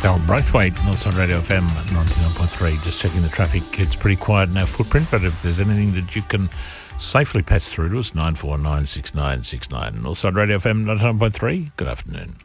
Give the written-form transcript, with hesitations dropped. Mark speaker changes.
Speaker 1: Darren Braithwaite, Northside Radio FM 99.3. Just checking the traffic. It's pretty quiet in our footprint, but if there's anything that you can safely patch through to us, 949696. Northside Radio FM 99.3. Good afternoon.